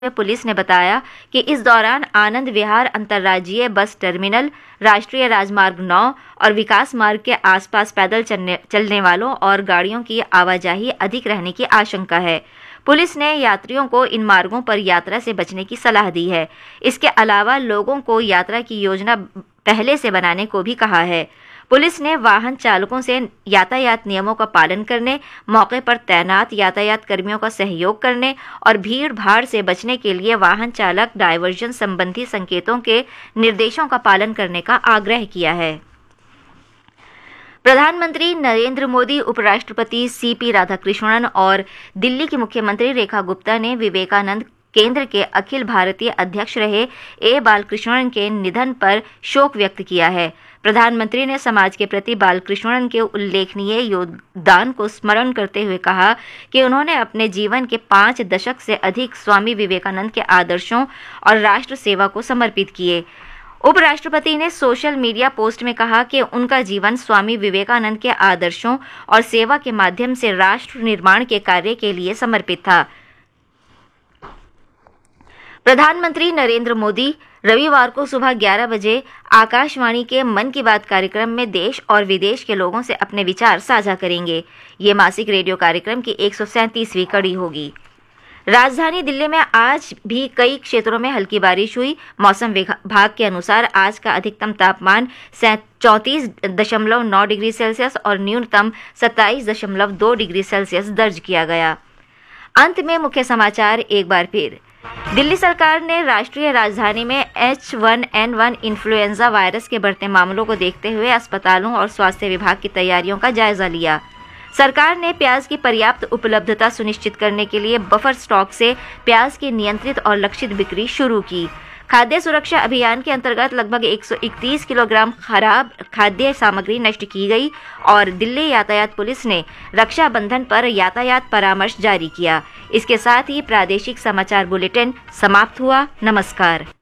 Police ने बताया कि इस दौरान आनंद विहार अंतर्राज्यीय बस टर्मिनल, राष्ट्रीय राजमार्ग 9 और विकास मार्ग के आसपास पैदल चलने वालों और गाड़ियों की आवाजाही अधिक रहने की आशंका है। पुलिस ने यात्रियों को इन मार्गों पर यात्रा से बचने की सलाह दी है। इसके अलावा लोगों को यात्रा की योजना पहले से बनाने को भी कहा है। पुलिस ने वाहन चालकों से यातायात नियमों का पालन करने, मौके पर तैनात यातायात कर्मियों का सहयोग करने और भीड़ भाड़ से बचने के लिए वाहन चालक डायवर्जन संबंधी संकेतों के निर्देशों का पालन करने का आग्रह किया है। प्रधानमंत्री नरेंद्र मोदी, उपराष्ट्रपति सीपी राधाकृष्णन और दिल्ली की मुख्यमंत्री रेखा गुप्ता ने विवेकानंद केंद्र के अखिल भारतीय अध्यक्ष रहे ए बालकृष्णन के निधन पर शोक व्यक्त किया है। प्रधानमंत्री ने समाज के प्रति बालकृष्णन के उल्लेखनीय योगदान को स्मरण करते हुए कहा कि उन्होंने अपने जीवन के 5 दशक से अधिक स्वामी विवेकानंद के आदर्शों और राष्ट्र सेवा को समर्पित किए। उपराष्ट्रपति ने सोशल मीडिया पोस्ट में कहा कि उनका जीवन स्वामी विवेकानंद के आदर्शों और सेवा के माध्यम से राष्ट्र निर्माण के कार्य के लिए समर्पित था। प्रधानमंत्री नरेंद्र मोदी रविवार को सुबह 11 बजे आकाशवाणी के मन की बात कार्यक्रम में देश और विदेश के लोगों से अपने विचार साझा करेंगे। ये मासिक रेडियो कार्यक्रम की 137वीं कड़ी होगी। राजधानी दिल्ली में आज भी कई क्षेत्रों में हल्की बारिश हुई। मौसम विभाग के अनुसार आज का अधिकतम तापमान 34.9 डिग्री सेल्सियस और न्यूनतम 27.2 डिग्री सेल्सियस दर्ज किया गया। अंत में मुख्य समाचार एक बार फिर। दिल्ली सरकार ने राष्ट्रीय राजधानी में H1N1 इन्फ्लुएंजा वायरस के बढ़ते मामलों को देखते हुए अस्पतालों और स्वास्थ्य विभाग की तैयारियों का जायजा लिया। सरकार ने प्याज की पर्याप्त उपलब्धता सुनिश्चित करने के लिए बफर स्टॉक से प्याज की नियंत्रित और लक्षित बिक्री शुरू की। खाद्य सुरक्षा अभियान के अंतर्गत लगभग 131 किलोग्राम खराब खाद्य सामग्री नष्ट की गई और दिल्ली यातायात पुलिस ने रक्षाबंधन पर यातायात परामर्श जारी किया। इसके साथ ही प्रादेशिक समाचार बुलेटिन समाप्त हुआ। नमस्कार।